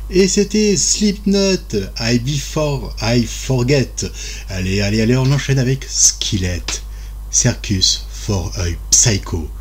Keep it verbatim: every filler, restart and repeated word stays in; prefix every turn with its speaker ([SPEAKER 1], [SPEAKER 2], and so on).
[SPEAKER 1] Et c'était Slipknot, I Before I Forget. Allez, allez, allez, on enchaîne avec Skillet, Circus for a Psycho.